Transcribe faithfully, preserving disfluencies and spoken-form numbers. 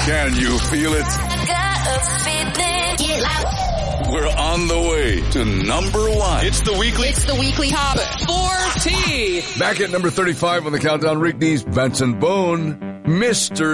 Can you feel it? We're on the way to number one. It's the weekly. It's the weekly top four T. Back at number thirty-five on the countdown, Rick Dees, Benson Boone, Mister